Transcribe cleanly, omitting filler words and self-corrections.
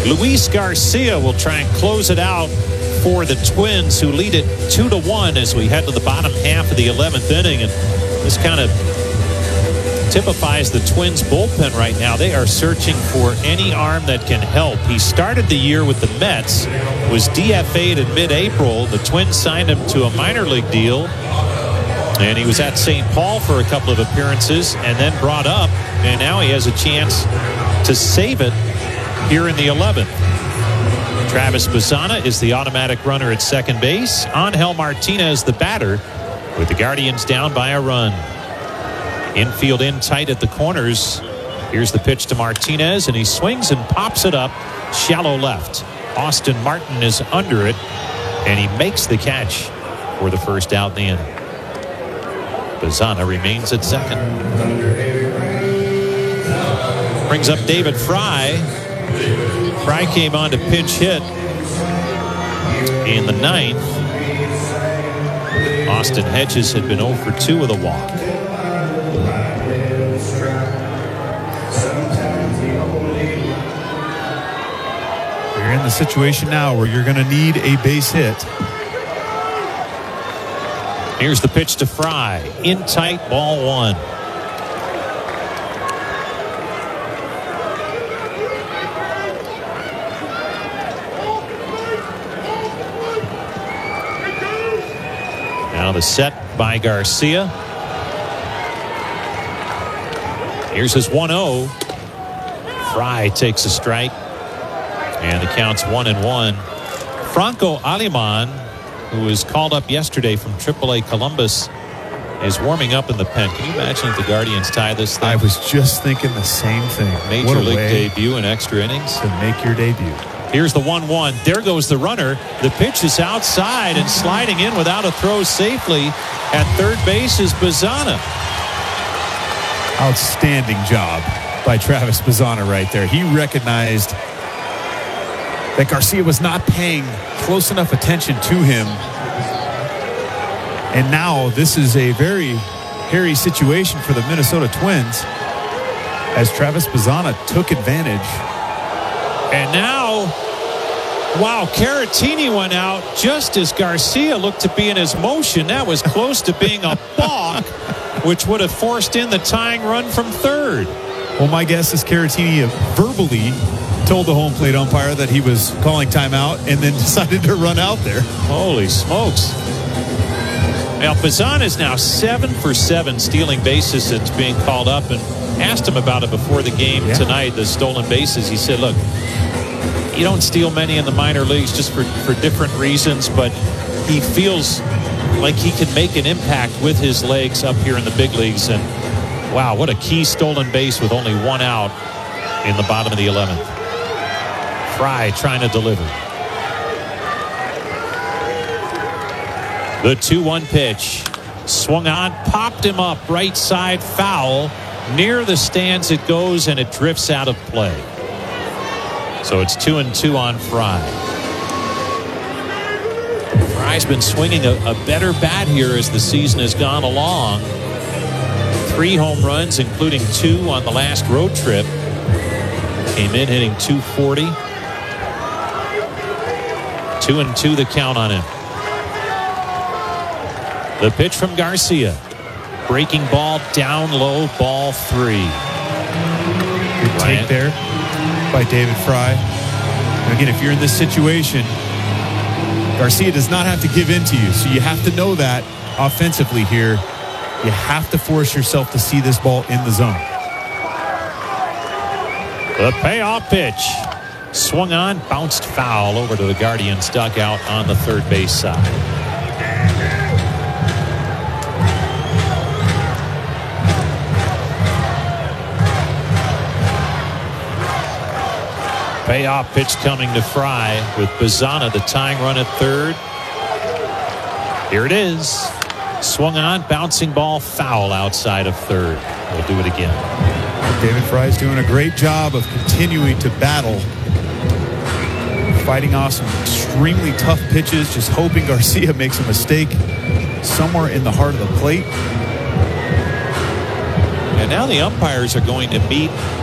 Luis Garcia will try and close it out for the Twins, who lead it 2-1 as we head to the bottom half of the 11th inning. And this kind of typifies the Twins bullpen right now. They are searching for any arm that can help. He started the year with the Mets, was DFA'd in mid-April. The Twins signed him to a minor league deal, and he was at St. Paul for a couple of appearances and then brought up, and now he has a chance to save it here in the 11th. Travis Bazzana is the automatic runner at second base. Angel Martinez the batter, with the Guardians down by a run. Infield in tight at the corners. Here's the pitch to Martinez, and he swings and pops it up shallow left. Austin Martin is under it, and he makes the catch for the first out in the inning. Bazzana remains at second. Brings up David Fry. Fry came on to pinch hit in the 9th. Austin Hedges had been 0 for 2 with a walk. You're in the situation now where you're going to need a base hit. Here's the pitch to Fry. In tight, ball 1. Now the set by Garcia. Here's his 1-0. Fry takes a strike, and the count's 1-1. Franco Aleman, who was called up yesterday from AAA Columbus, is warming up in the pen. Can you imagine if the Guardians tie this thing? I was just thinking the same thing. Major League debut in extra innings. To make your debut. Here's the 1-1. There goes the runner. The pitch is outside, and sliding in without a throw safely at third base is Bazzana. Outstanding job by Travis Bazzana right there. He recognized that Garcia was not paying close enough attention to him. And now this is a very hairy situation for the Minnesota Twins as Travis Bazzana took advantage. And now, wow, Caratini went out just as Garcia looked to be in his motion. That was close to being a balk, which would have forced in the tying run from third. Well, my guess is Caratini verbally told the home plate umpire that he was calling timeout and then decided to run out there. Holy smokes. Now, Bazzana is now 7 for 7 stealing bases since being called up, and asked him about it before the game tonight, the stolen bases. He said, look, you don't steal many in the minor leagues just for different reasons, but he feels like he can make an impact with his legs up here in the big leagues. And wow, what a key stolen base with only 1 out in the bottom of the 11th. Fry trying to deliver. The 2-1 pitch. Swung on, popped him up, right side, foul. Near the stands it goes, and it drifts out of play. So it's 2-2 on Fry. Fry's been swinging a better bat here as the season has gone along. 3 home runs, including 2 on the last road trip. Came in hitting .240. 2-2 the count on him. The pitch from Garcia. Breaking ball down low, ball 3. Good take there by David Fry. And again, if you're in this situation, Garcia does not have to give in to you. So you have to know that offensively here. You have to force yourself to see this ball in the zone. The payoff pitch. Swung on, bounced foul over to the Guardians dugout on the third base side. Payoff pitch coming to Fry with Bazzana, the tying run at third. Here it is. Swung on, bouncing ball, foul outside of third. We'll do it again. David Fry's doing a great job of continuing to battle, fighting off some extremely tough pitches, just hoping Garcia makes a mistake somewhere in the heart of the plate. And now the umpires are going to meet